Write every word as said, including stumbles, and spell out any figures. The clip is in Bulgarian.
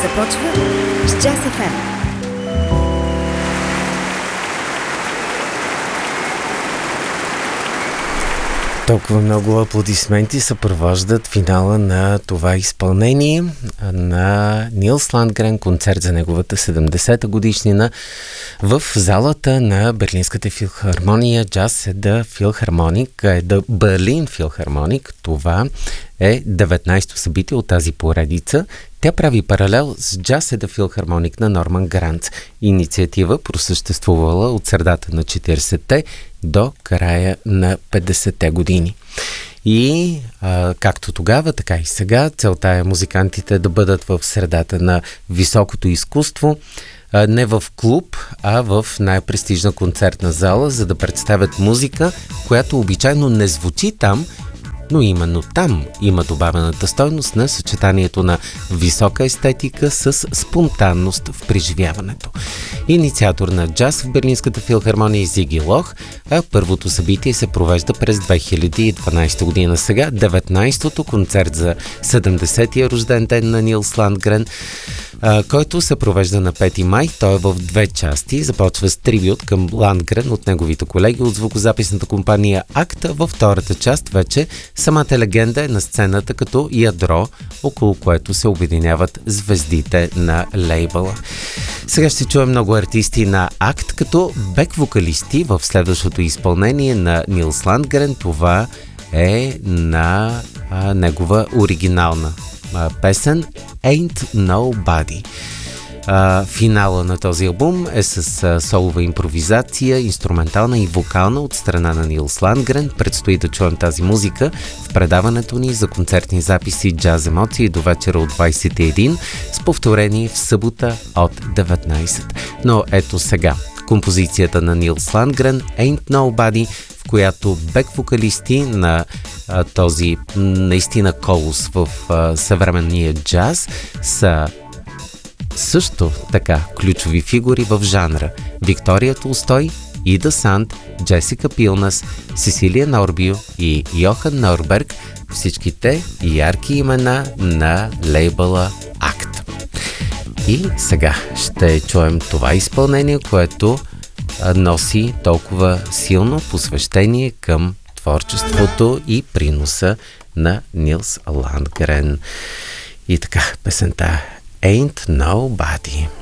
започва с Джаз Еф Ем. Толкова много аплодисменти съпровождат финала на това изпълнение на Нилс Ландгрен, концерт за неговата седемдесета годишнина в залата на Берлинската филхармония Jazz at the Philharmonic, The Berlin Philharmonic. Това е деветнайсето събитие от тази поредица. Тя прави паралел с Jazz at the Philharmonic на Норман Гранц. Инициатива просъществувала от средата на четиридесетте до края на петдесетте години. И а, както тогава, така и сега, целта е музикантите да бъдат в средата на високото изкуство, а, не в клуб, а в най-престижна концертна зала, за да представят музика, която обичайно не звучи там, но именно там има добавената стойност на съчетанието на висока естетика с спонтанност в преживяването. Инициатор на джаз в Берлинската филхармония е Зиги Лох, а първото събитие се провежда през две хиляди и дванайсета година. Сега деветнайсетото концерт за седемдесетия рожден ден на Нилс Ландгрен, който се провежда на пети май. Той е в две части. Започва с трибют към Ландгрен от неговите колеги от звукозаписната компания Акта. Във втората част вече самата легенда е на сцената като ядро, около което се обединяват звездите на лейбъла. Сега ще чуем много артисти на Акт като бек-вокалисти в следващото изпълнение на Нилс Ландгрен. Това е на а, негова оригинална а, песен Ain't Nobody. А, финала на този албум е с а, солова импровизация, инструментална и вокална от страна на Нилс Ландгрен. Предстои да чуем тази музика в предаването ни за концертни записи Джаз Емоции до вечера от двайсет и една с повторение в събота от деветнайсет. Но ето сега композицията на Нилс Ландгрен Ain't Nobody, в която бек-вокалисти на а, този наистина колос в а, съвременния джаз са също така ключови фигури в жанра. Виктория Толстой, Ида Санд, Джесика Пилнас, Сесилия Норбио и Йохан Норберг, всичките ярки имена на лейбъла Акт. И сега ще чуем това изпълнение, което носи толкова силно посвещение към творчеството и приноса на Нилс Ландгрен. И така, песента Ain't Nobody.